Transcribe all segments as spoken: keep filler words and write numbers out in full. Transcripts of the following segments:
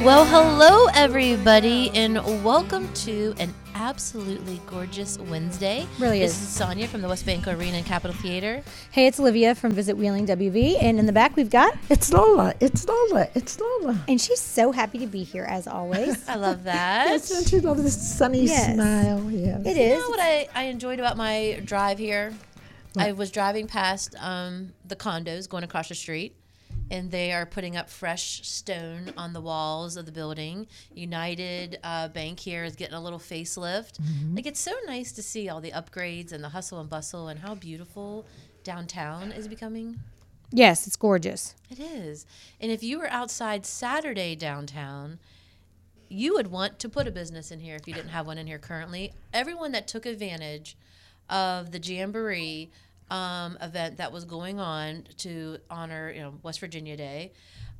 Well, hello, everybody, and welcome to an absolutely gorgeous Wednesday. Really this is. This is Sonia from the West Bank Arena and Capitol Theater. Hey, it's Olivia from Visit Wheeling W V, and in the back we've got... It's Lola. It's Lola. It's Lola. And she's so happy to be here, as always. I love that. Yes, don't you love this sunny Yes. smile? Yes. It You is. know what I, I enjoyed about my drive here? What? I was driving past um, the condos going across the street, and they are putting up fresh stone on the walls of the building. United uh, Bank here is getting a little facelift. Mm-hmm. Like, it's so nice to see all the upgrades and the hustle and bustle and how beautiful downtown is becoming. Yes, it's gorgeous. It is. And if you were outside Saturday downtown, you would want to put a business in here if you didn't have one in here currently. Everyone that took advantage of the Jamboree um, event that was going on to honor, you know, West Virginia Day,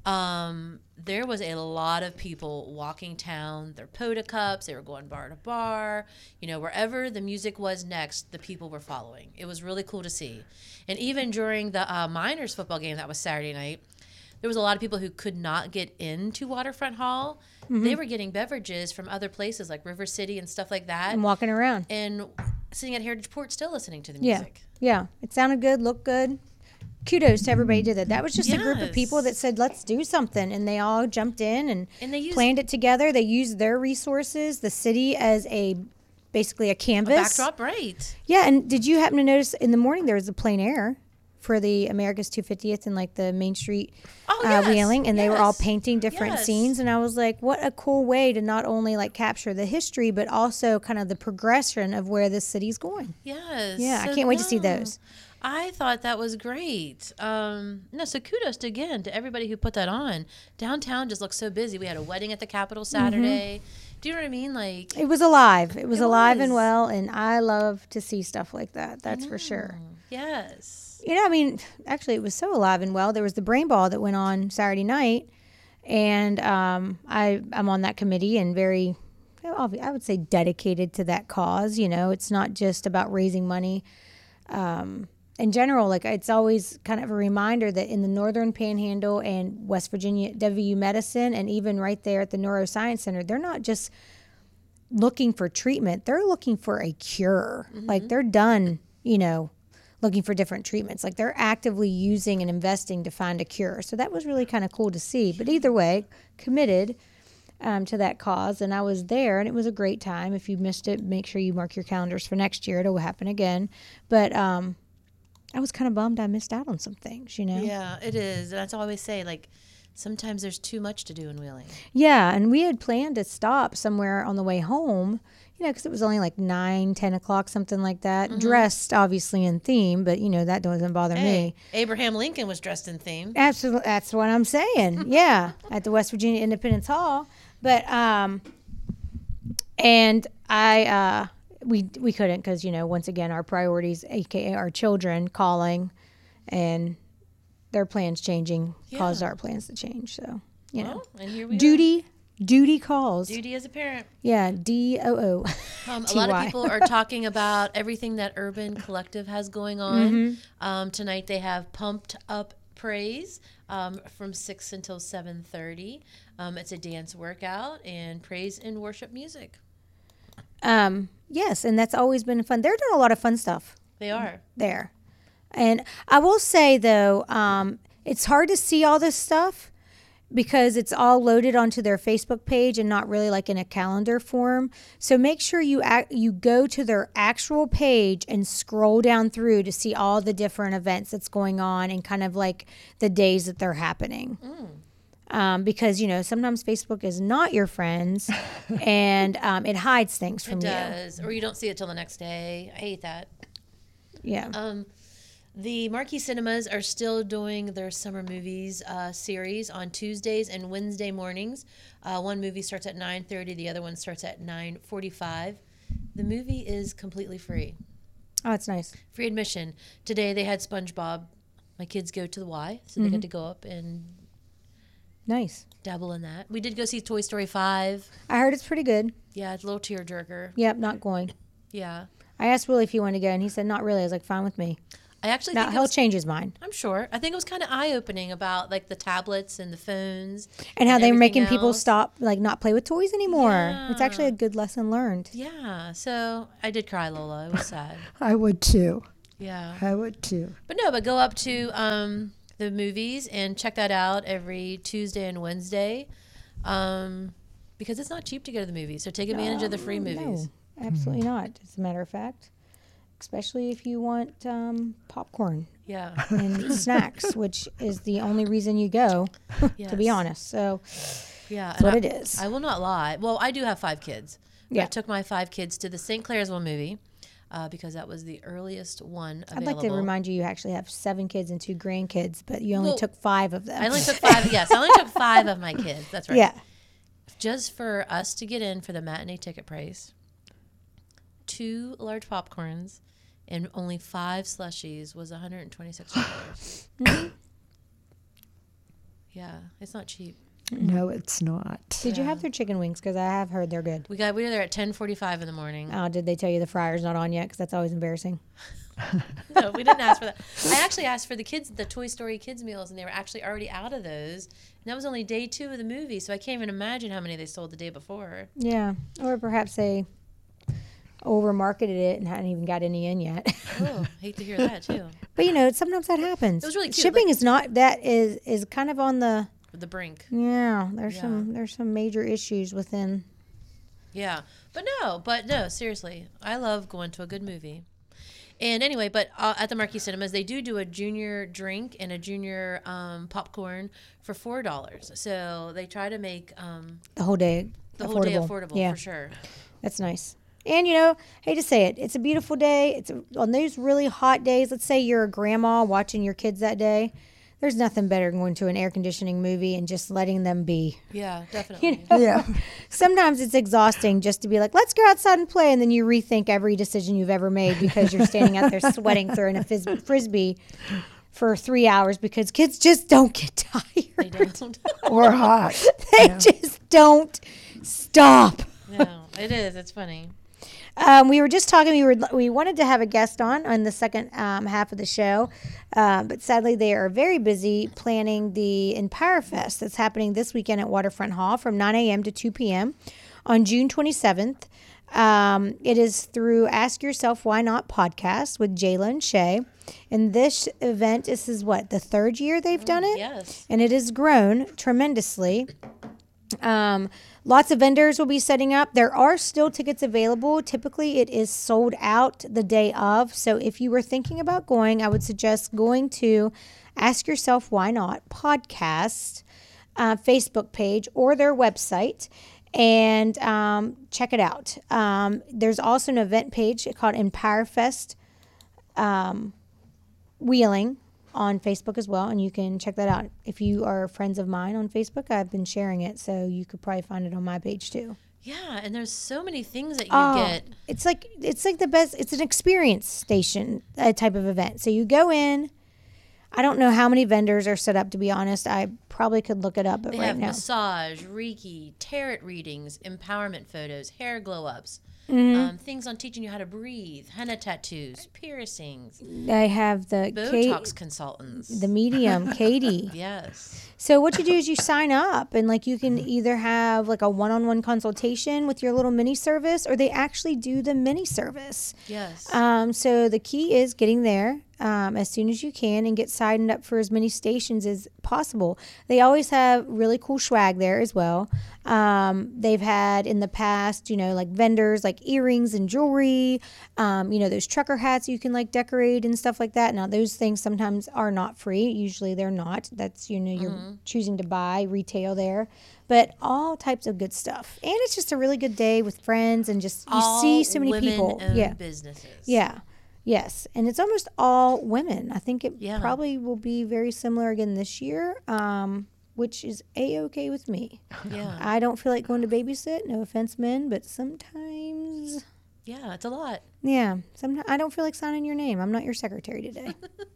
um, there was a lot of people walking town, their Poda cups, they were going bar to bar, you know, wherever the music was next, the people were following. It was really cool to see. And even during the uh, Miners football game that was Saturday night, there was a lot of people who could not get into Waterfront Hall. Mm-hmm. They were getting beverages from other places like River City and stuff like that. And walking around. And sitting at Heritage Port still listening to the Yeah. music. Yeah. It sounded good, looked good. Kudos to everybody who did that. That was just Yes. a group of people that said, let's do something. And they all jumped in and, And they used- planned it together. They used their resources, the city as a basically a canvas. A backdrop, right. Yeah. And did you happen to notice in the morning there was a plein air for the America's two hundred fiftieth and like the Main Street Oh, uh, yes. Wheeling, and they were all Yes. painting different Yes. scenes, and I was like, what a cool way to not only like capture the history but also kind of the progression of where this city's going. Yes. Yeah, I So, can't wait to see no, those. I thought that was great. Um, no, so kudos to, again to everybody who put that on. Downtown just looks so busy. We had a wedding at the Capitol Saturday. Mm-hmm. Do you know what I mean? Like, It was alive. It was It alive was. and well, and I love to see stuff like that. That's for sure. yes. You know, I mean, actually, it was so alive and well. There was the Brain Ball that went on Saturday night, and um, I, I'm on that committee and very, I would say, dedicated to that cause. You know, it's not just about raising money. Um, in general, like it's always kind of a reminder that in the Northern Panhandle and West Virginia W U Medicine, and even right there at the Neuroscience Center, they're not just looking for treatment; they're looking for a cure. Mm-hmm. Like they're done, you know, looking for different treatments. Like they're actively using and investing to find a cure. So that was really kind of cool to see. But either way, committed um, to that cause, and I was there, and it was a great time. If you missed it, make sure you mark your calendars for next year. It'll happen again. But um, I was kind of bummed I missed out on some things, you know? Yeah, it is. And that's all I always say. Like, sometimes there's too much to do in Wheeling. Yeah, and we had planned to stop somewhere on the way home, you know, because it was only like nine, ten o'clock, something like that. Mm-hmm. Dressed, obviously, in theme, but, you know, that doesn't bother hey, me. Abraham Lincoln was dressed in theme. Absolutely, that's what I'm saying. Yeah, at the West Virginia Independence Hall. But, um, and I, uh, we we couldn't because, you know, once again, our priorities, A K A our children calling and their plans changing yeah. caused our plans to change. So, you well, know, and here we duty, are. duty calls. Duty as a parent. Yeah, D O O. Um, a lot of people are talking about everything that Urban Collective has going on. Mm-hmm. Um, tonight they have Pumped Up Praise um, from six until seven thirty. Um, it's a dance workout and praise and worship music. Um, yes, and that's always been fun. They're doing a lot of fun stuff. They are. There. And I will say, though, um, it's hard to see all this stuff because it's all loaded onto their Facebook page and not really like in a calendar form. So make sure you act, you go to their actual page and scroll down through to see all the different events that's going on and kind of like the days that they're happening. Mm. Um, because, you know, sometimes Facebook is not your friends and um, it hides things from you. It does. You. Or you don't see it till the next day. I hate that. Yeah. Um, the Marquee Cinemas are still doing their summer movies uh, series on Tuesdays and Wednesday mornings. Uh, one movie starts at nine thirty. The other one starts at nine forty-five. The movie is completely free. Oh, that's nice. Free admission. Today they had SpongeBob. My kids go to the Y, so mm-hmm. they get to go up and nice dabble in that. We did go see Toy Story five. I heard it's pretty good. Yeah, it's a little tearjerker. Yep, not going. Yeah. I asked Willie if he wanted to go, and he said not really. I was like, fine with me. I actually Now think it he'll was, change his mind. I'm sure. I think it was kind of eye opening about like the tablets and the phones And how they're everything making people else. stop, like not play with toys anymore. It's actually a Yeah. good lesson learned. Yeah. So I did cry, Lola. It was sad. I would too. Yeah. I would too. But no, but go up to um, the movies and check that out every Tuesday and Wednesday, um, because it's not cheap to go to the movies. So take advantage of the free movies. No, absolutely not. As a matter of fact, especially if you want um, popcorn Yeah. and snacks, which is the only reason you go, to be Yes. honest. So Yeah. that's what and it I, is. I will not lie. Well, I do have five kids. But Yeah. I took my five kids to the Saint Clairsville movie uh, because that was the earliest one I'd available. like to remind you, you actually have seven kids and two grandkids, but you only Well, took five of them. I only took five. Yes, I only took five of my kids. That's right. Yeah. Just for us to get in for the matinee ticket price, two large popcorns, and only five slushies was one hundred twenty-six dollars. Yeah, it's not cheap. No, it's not. Did you Yeah. have their chicken wings? Because I have heard they're good. We got we were there at ten forty-five in the morning. Oh, did they tell you the fryer's not on yet? Because that's always embarrassing. No, we didn't ask for that. I actually asked for the kids, the Toy Story kids meals, and they were actually already out of those. And that was only day two of the movie, so I can't even imagine how many they sold the day before. Yeah. Or perhaps they over marketed it and hadn't even got any in yet. Oh, hate to hear that too. But you know, sometimes that happens. It was really cute, Shipping like- is not that is is kind of on the The brink. yeah. There's Yeah. some there's some major issues within. Yeah, but no, but no, seriously, I love going to a good movie. And anyway, but uh, at the Marquee Cinemas, they do do a junior drink and a junior um, popcorn for four dollars. So they try to make um, The whole day the affordable. whole day affordable Yeah, for sure. that's nice. And you know, hate to say it, it's a beautiful day. It's a, on those really hot days. Let's say you're a grandma watching your kids that day. There's nothing better than going to an air conditioning movie and just letting them be. Yeah, definitely. Yeah. Sometimes it's exhausting just to be like, let's go outside and play. And then you rethink every decision you've ever made because you're standing out there sweating throwing a fis- frisbee for three hours because kids just don't get They tired. don't. Or hot. They just don't stop. No, it is. It's funny. Um, we were just talking. We were we wanted to have a guest on on the second um, half of the show, uh, but sadly they are very busy planning the Empire Fest that's happening this weekend at Waterfront Hall from nine a.m. to two p.m. on June twenty-seventh. Um, it is through Ask Yourself Why Not podcast with Jayla and Shay, and this event this is what the third year they've done it, Yes. and it has grown tremendously. Um, lots of vendors will be setting up. There are still tickets available. Typically, it is sold out the day of. So, if you were thinking about going, I would suggest going to Ask Yourself Why Not podcast uh, Facebook page or their website and um, check it out. Um, there's also an event page called Empire Fest um, Wheeling on Facebook as well, and you can check that out. If you are friends of mine on Facebook, I've been sharing it, so you could probably find it on my page too. Yeah, and there's so many things that you Oh, get. it's like it's like the best. It's an experience station uh, type of event. So you go in. I don't know how many vendors are set up. To be honest, I probably could look it up, but They right have now, massage, Reiki, tarot readings, empowerment photos, hair glow ups, Mm-hmm. um, things on teaching you how to breathe, henna tattoos, piercings, I have the Botox Kate, consultants. the medium, Katie. Yes. So what you do is you sign up and like you can either have like a one-on-one consultation with your little mini service or they actually do the mini service. Yes. Um, so the key is getting there um, as soon as you can and get signed up for as many stations as possible. They always have really cool swag there as well. Um, they've had in the past, you know, like vendors like earrings and jewelry, um, you know, those trucker hats you can like decorate and stuff like that. Now those things sometimes are not free. Usually they're not. That's, you know, you're choosing to buy retail there, but all types of good stuff. And it's just a really good day with friends and just, you All see so many people. women-owned Yeah. businesses. Yeah. Yes. And it's almost all women. I think it Yeah. probably will be very similar again this year, um, which is A-okay with me. Yeah. I don't feel like going to babysit. No offense, men, but sometimes, Yeah, it's a lot. yeah, sometimes I don't feel like signing your name. I'm not your secretary today.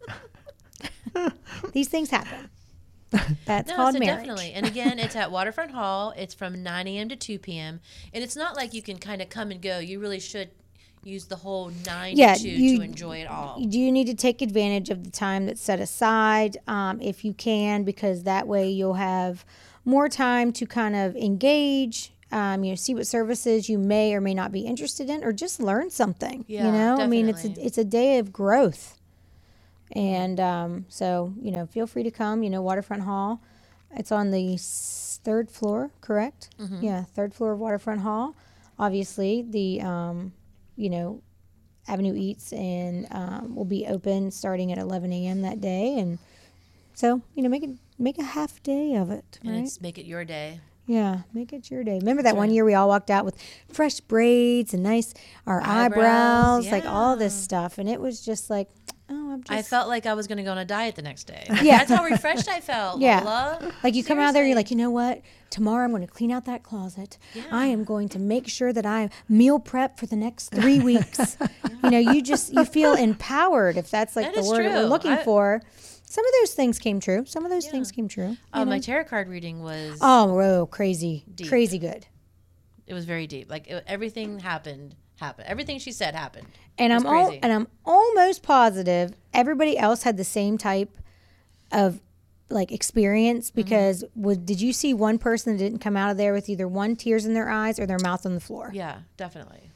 These things happen. That's No, called so marriage. definitely. And again, it's at Waterfront Hall. It's from nine a.m. to two p.m. And it's not like you can kind of come and go. You really should. use the whole nine Yeah, to two you- to enjoy it all. Do you need to take advantage of the time that's set aside um, if you can, because that way you'll have more time to kind of engage, um, you know, see what services you may or may not be interested in, or just learn something. Yeah, you know, I mean, it's a, definitely. it's a day of growth. And um, so, you know, feel free to come, you know, Waterfront Hall. It's on the s- third floor, correct? Mm-hmm. Yeah, third floor of Waterfront Hall. Obviously, the, um, you know, Avenue Eats and um, will be open starting at eleven a.m. that day. And so, you know, make it make a half day of it, And right? it's make it your day. Yeah, make it your day. Remember that That's one right. year we all walked out with fresh braids and nice, our Eyebrows, eyebrows, like all this yeah. stuff. And it was just like, oh, I'm just. I felt like I was going to go on a diet the next day. Yeah. That's how refreshed I felt, Yeah. Lola. Like you come out there, you're Seriously. like, you know what? Tomorrow I'm going to clean out that closet. I am going to make sure that I meal prep for the next three weeks. You know, you just you feel empowered, if that's like That the is word that we're true. looking I- for. Some of those things came true. Some of those Yeah. things came true. you Uh, know? my tarot card reading was, oh, whoa, crazy, Deep. crazy good. it was very deep. Like it, everything happened, happened. Everything she said happened. And It I'm was all, crazy. and I'm almost positive everybody else had the same type of like experience, Mm-hmm. because would did you see one person that didn't come out of there with either one tears in their eyes or their mouth on the floor? Yeah, definitely.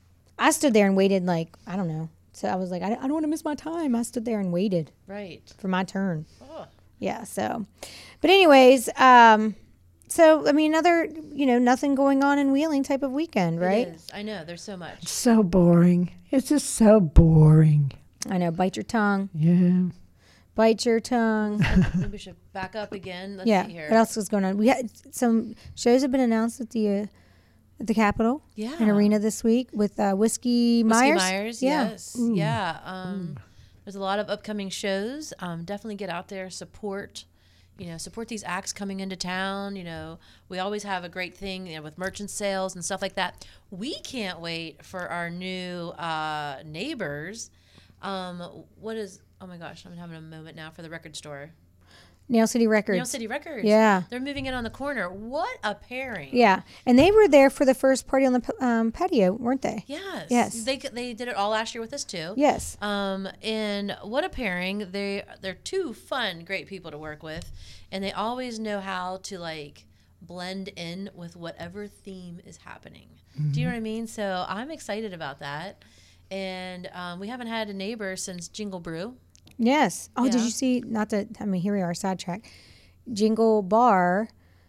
I stood there and waited like, I don't know. So I was like, I, I don't want to miss my time. I stood there and waited Right. for my turn. Oh, Yeah. So, but anyways, um, so I mean, another, you know, nothing going on in Wheeling type of weekend, right? It is. I know. There's so much. So boring. It's just so boring. I know. Bite your tongue. Yeah. Bite your tongue. Maybe we should back up again. Let's yeah. see here. What else is going on? We had some shows have been announced at the uh, at the Capitol Yeah. and Arena this week with uh, Whiskey, Whiskey Myers. Myers, Yeah. yes. Yeah. Um, there's a lot of upcoming shows. Um, definitely get out there, support, you know, support these acts coming into town. You know, we always have a great thing, you know, with merchant sales and stuff like that. We can't wait for our new uh, neighbors. Um, what is, oh my gosh, I'm having a moment now for the record store. Nail City Records. Nail City Records. Yeah. They're moving in on the corner. What a pairing. Yeah, and they were there for the first party on the p- um, patio, weren't they? Yes. Yes. They, they did it all last year with us too. Yes. Um, and what a pairing. They they're two fun, great people to work with, and they always know how to like blend in with whatever theme is happening. Do you know what I mean? So I'm excited about that. And um, we haven't had a neighbor since Jingle Brew. Yes. Oh, did Yeah. you see? Not to. I mean, here we are, sidetrack. Jingle Bar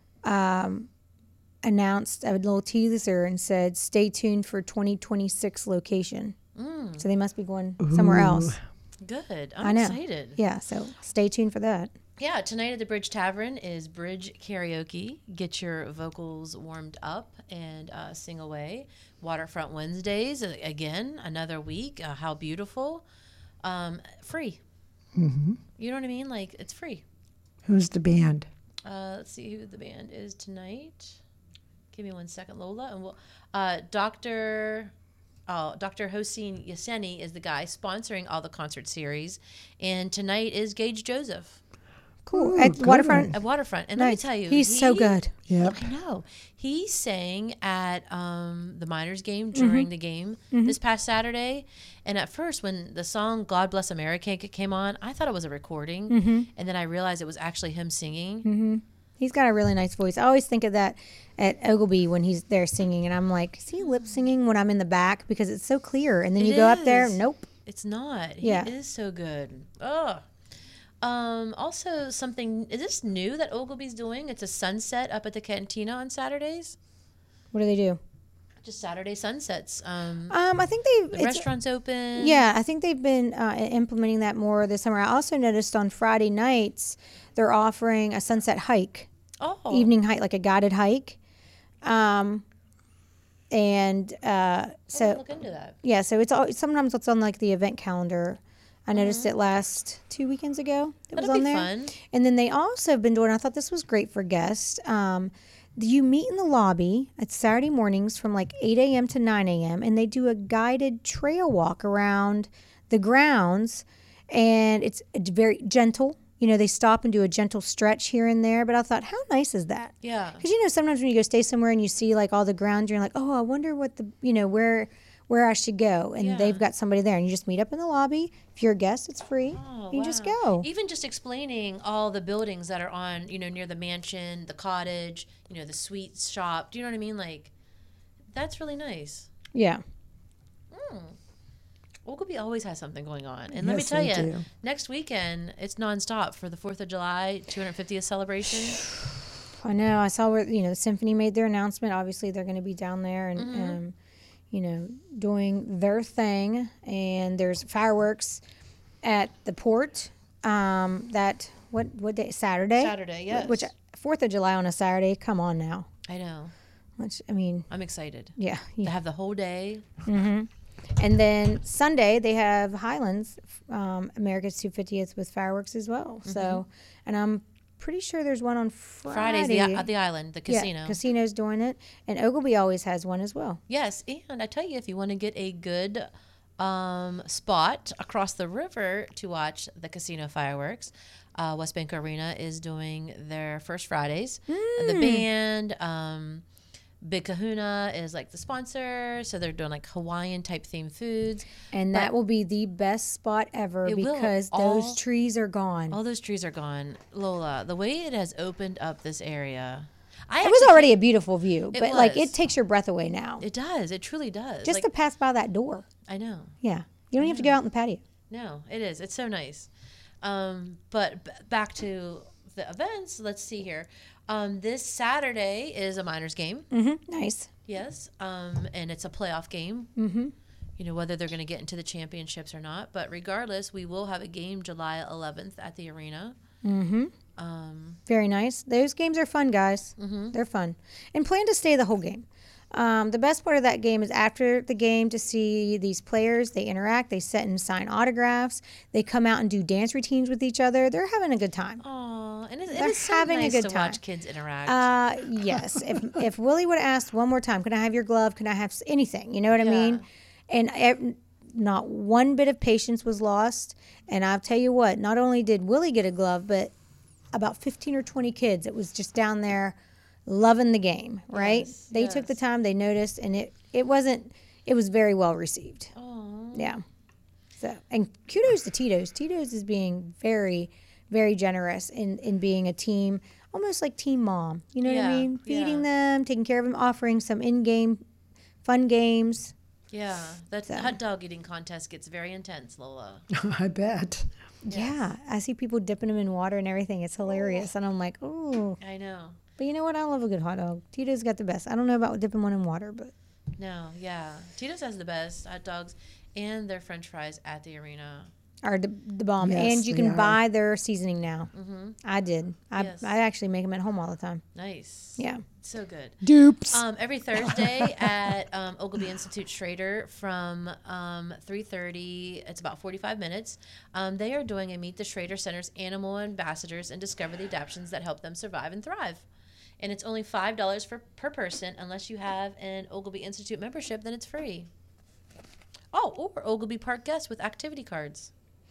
um, announced a little teaser and said, "Stay tuned for twenty twenty-six location." Mm, So they must be going somewhere else. good. I'm I know. excited. Yeah. So stay tuned for that. Yeah, tonight at the Bridge Tavern is Bridge Karaoke. Get your vocals warmed up and uh, sing away. Waterfront Wednesdays, uh, again, another week. Uh, how beautiful. Um, free. Mm-hmm. You know what I mean? Like, it's free. Who's the band? Uh, let's see who the band is tonight. Give me one second, Lola. And we'll, uh, Doctor Oh, Doctor Hossein Yasseni is the guy sponsoring all the concert series. And tonight is Gage Joseph Cool. Ooh, At good Waterfront. one. at Waterfront. And Nice. let me tell you, He's so he- good. Yep. I know. He sang at um, the Miners game during the game this past Saturday. And at first, when the song God Bless America came on, I thought it was a recording. And then I realized it was actually him singing. He's got a really nice voice. I always think of that at Ogilvy when he's there singing, and I'm like, is he lip singing when I'm in the back because it's so clear? And then It you go up there, is. nope. It's not. Yeah. He is so good. Oh. Um, also, something, is this new that Ogilvy's doing? It's a sunset up at the Cantina on Saturdays. What do they do? Just Saturday sunsets. Um, Um, I think they the it's, restaurant's open. Yeah, I think they've been uh, implementing that more this summer. I also noticed on Friday nights they're offering a sunset hike, Oh. evening hike, like a guided hike. Um, and uh, I'll so look into that. yeah, so it's all, sometimes it's on like the event calendar. I noticed it last two weekends ago. It was That'll on be there. fun. And then they also have been doing, I thought this was great for guests. Um, you meet in the lobby at Saturday mornings from like eight a.m. to nine a.m. and they do a guided trail walk around the grounds. And it's very gentle. You know, they stop and do a gentle stretch here and there. But I thought, how nice is that? Yeah. Because, you know, sometimes when you go stay somewhere and you see like all the grounds, you're like, oh, I wonder what the, you know, where where I should go, and Yeah. they've got somebody there, and you just meet up in the lobby. If you're a guest, it's free. Oh, you just wow. go. Even just explaining all the buildings that are on, you know, near the mansion, the cottage, you know, the sweet shop. Do you know what I mean? Like, that's really nice. Yeah. Oglebay always has something going on. And let me Yes, tell they you, do. next weekend, it's nonstop for the fourth of July, two hundred fiftieth celebration. I know. I saw where, you know, the symphony made their announcement. Obviously, they're going to be down there and, Mm-hmm. um, you know, doing their thing. And there's fireworks at the port. Um, that what what day? Saturday. Saturday, yes. Which Fourth of July on a Saturday. Come on now. I know. Which I mean, I'm excited. yeah. To yeah. have the whole day. And then Sunday they have Highlands, um, America's two hundred fiftieth with fireworks as well. So, and I'm pretty sure there's one on Friday. Friday's the, uh, the island, the casino. Yeah, casino's doing it, and Oglebay always has one as well. Yes, and I tell you, if you want to get a good um, spot across the river to watch the casino fireworks, uh, West Bank Arena is doing their first Fridays. Mm. The band, um, Big Kahuna is like the sponsor, so they're doing like Hawaiian type themed foods. And that will be the best spot ever It will. because All- those trees are gone. All those trees are gone. Lola, the way it has opened up this area, I It was actually already can't- a beautiful view, It but like was. it takes your breath away now. It does. It truly does. Just like, to pass by that door. I know. Yeah. You don't even have to go out in the patio. No, it is. It's so nice. Um, but b- back to the events. Let's see here. Um, this Saturday is a minors game. Mm-hmm. Nice. Yes. Um, and it's a playoff game. Mm-hmm. You know, whether they're going to get into the championships or not. But regardless, we will have a game July eleventh at the arena. Mm-hmm. Um, Very nice. Those games are fun, guys. mhm. They're fun. And plan to stay the whole game. Um, the best part of that game is after the game to see these players. They interact. They sit and sign autographs. They come out and do dance routines with each other. They're having a good time. Aw, and it, it They're is so having a nice good to time. watch kids interact. Uh, yes. if if Willie would have asked one more time, can I have your glove? Can I have s- anything? You know what I Yeah. mean? And ev- not one bit of patience was lost. And I'll tell you what, not only did Willie get a glove, but about fifteen or twenty kids, it was just down there loving the game, right? Yes, They took the yes. time, they noticed, and it, it wasn't, it was very well received. Aw. Yeah. So, and kudos to Tito's. Tito's is being very, very generous in, in being a team, almost like team mom. You know what I Yeah, mean? Feeding yeah. them, taking care of them, offering some in-game fun games. Yeah, that So. hot dog eating contest gets very intense, Lola. I bet. Yeah. I see people dipping them in water and everything. It's hilarious. And I'm like, oh. I know. But you know what? I love a good hot dog. Tito's got the best. I don't know about dipping one in water, but No, yeah. Tito's has the best hot dogs and their french fries at the arena. are the, the bomb. Yes, and you they can are. buy their seasoning now. Mm-hmm. I did. I, Yes. I actually make them at home all the time. Nice. Yeah. So good. Dupes. Um, every Thursday at um, Oglebay Institute Schrader from um, three thirty, it's about forty-five minutes. Um, they are doing a Meet the Schrader Center's Animal Ambassadors and discover the adaptions that help them survive and thrive. And it's only five dollars for per person. Unless you have an Oglebay Institute membership, then it's free. Oh, or Oglebay Park guests with activity cards.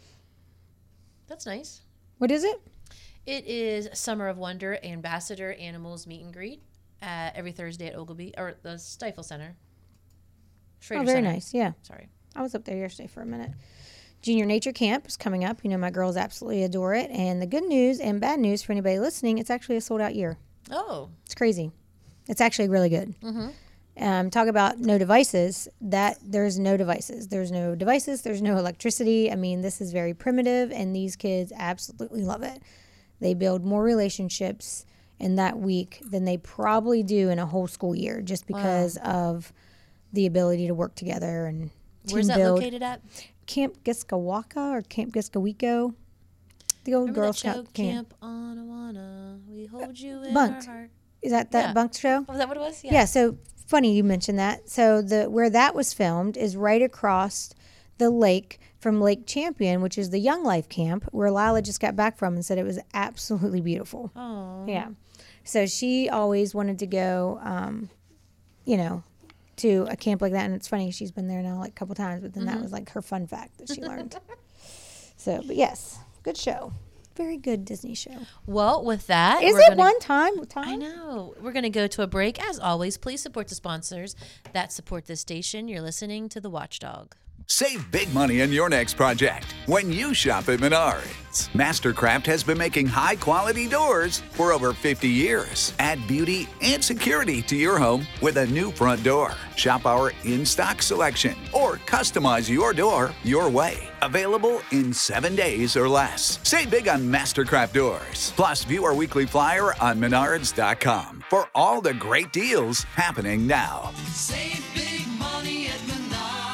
That's nice. What is it? It is Summer of Wonder Ambassador Animals Meet and Greet uh, every Thursday at Oglebay, or the Stifle Center. Schrader Oh, very Center. nice. Yeah. Sorry. I was up there yesterday for a minute. Junior Nature Camp is coming up. You know, my girls absolutely adore it. And the good news and bad news for anybody listening, it's actually a sold out year. Oh. It's crazy. It's actually really good. Mm-hmm. Um, talk about no devices. That there's no devices. There's no devices. There's no electricity. I mean, this is very primitive, and these kids absolutely love it. They build more relationships in that week than they probably do in a whole school year, just because of the ability to work together and team Where's that build. located at? Camp Giskawaka or Camp Giskawiko. The old Remember Girl that show, Scout camp. Camp Onawana? We hold you in Bunked. our heart. Is that that Yeah. Bunk show? Oh, is that what it was? Yeah. So funny you mentioned that. So the where that was filmed is right across the lake from Lake Champion, which is the Young Life camp where Lila just got back from and said it was absolutely beautiful. Oh. Yeah. So she always wanted to go, um, you know, to a camp like that. And it's funny, she's been there now like a couple times, but then that was like her fun fact that she learned. So, but yes, good show. very good Disney show. Well, with that, Is we're it gonna, one time? time? I know. We're going to go to a break. As always, please support the sponsors that support this station. You're listening to The Watchdog. Save big money on your next project when you shop at Menards. Mastercraft has been making high-quality doors for over fifty years. Add beauty and security to your home with a new front door. Shop our in-stock selection or customize your door your way. Available in seven days or less. Save big on Mastercraft doors. Plus, view our weekly flyer on menards dot com for all the great deals happening now. Save big money at Menards.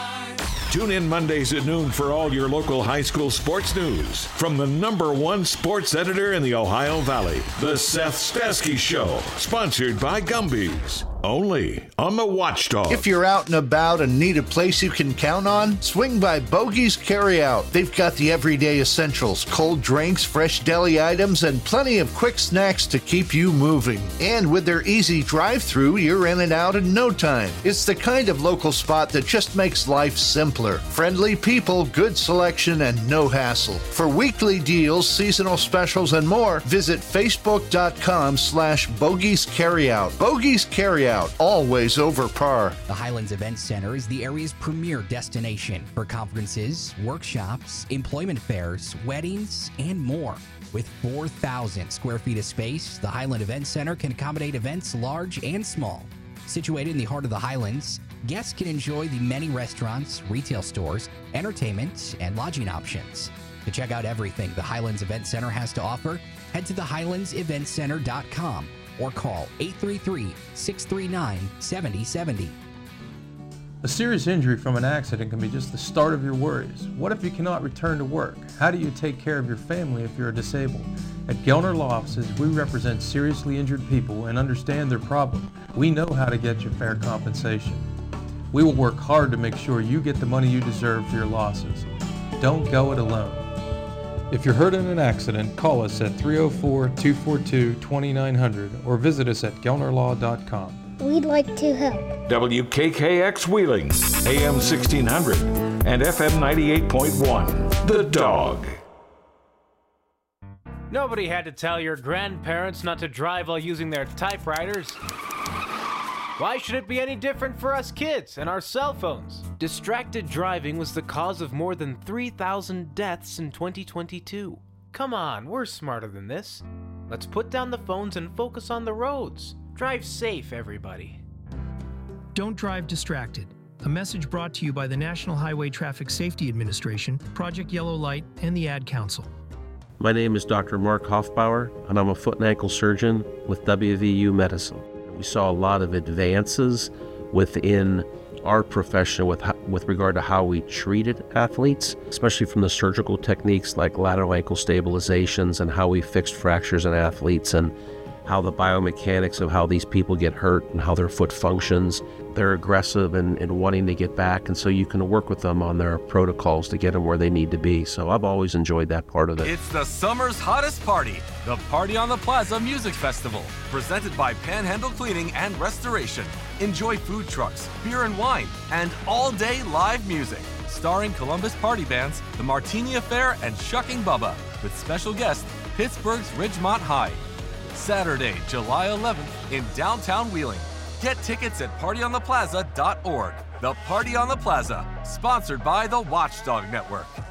Tune in Mondays at noon for all your local high school sports news from the number one sports editor in the Ohio Valley, The Seth Stasky Show, sponsored by Gumby's. Only on The Watchdog. If you're out and about and need a place you can count on, swing by Bogey's Carryout. They've got the everyday essentials, cold drinks, fresh deli items, and plenty of quick snacks to keep you moving. And with their easy drive-through, you're in and out in no time. It's the kind of local spot that just makes life simpler. Friendly people, good selection, and no hassle. For weekly deals, seasonal specials, and more, visit facebook.com slash Bogey's Carryout. Bogey's Carryout. Always over par. The Highlands Event Center is the area's premier destination for conferences, workshops, employment fairs, weddings, and more. With four thousand square feet of space, the Highland Event Center can accommodate events large and small. Situated in the heart of the Highlands, guests can enjoy the many restaurants, retail stores, entertainment, and lodging options. To check out everything the Highlands Event Center has to offer, head to the highlands event center dot com or call eight three three, six three nine, seven zero seven zero. A serious injury from an accident can be just the start of your worries. What if you cannot return to work? How do you take care of your family if you're disabled? At Gelner Law Offices, we represent seriously injured people and understand their problem. We know how to get you fair compensation. We will work hard to make sure you get the money you deserve for your losses. Don't go it alone. If you're hurt in an accident, call us at three oh four, two four two, two nine zero zero or visit us at gelner law dot com. We'd like to help. W K K X Wheeling, A M sixteen hundred and F M ninety-eight point one. The Dog. Nobody had to tell your grandparents not to drive while using their typewriters. Why should it be any different for us kids and our cell phones? Distracted driving was the cause of more than three thousand deaths in twenty twenty-two. Come on, we're smarter than this. Let's put down the phones and focus on the roads. Drive safe, everybody. Don't drive distracted. A message brought to you by the National Highway Traffic Safety Administration, Project Yellow Light, and the Ad Council. My name is Doctor Mark Hoffbauer, and I'm a foot and ankle surgeon with W V U Medicine. We saw a lot of advances within our profession with with regard to how we treated athletes, especially from the surgical techniques like lateral ankle stabilizations and how we fixed fractures in athletes and how the biomechanics of how these people get hurt and how their foot functions. They're aggressive and, and wanting to get back, and so you can work with them on their protocols to get them where they need to be. So I've always enjoyed that part of it. It's the summer's hottest party, the Party on the Plaza Music Festival, presented by Panhandle Cleaning and Restoration. Enjoy food trucks, beer and wine, and all-day live music, starring Columbus party bands, the Martini Affair, and Shucking Bubba, with special guest Pittsburgh's Ridgemont High. Saturday, July eleventh in downtown Wheeling. Get tickets at party on the plaza dot org. The Party on the Plaza, sponsored by the Watchdog Network.